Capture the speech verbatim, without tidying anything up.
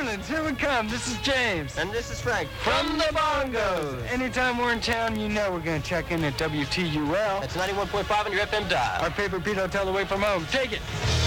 Islands, here we come. This is James. And this is Frank. From the Bongos. Anytime we're in town, you know we're going to check in at W T U L. That's ninety-one point five on your F M dial. Our paper Pete Hotel away from home. Take it.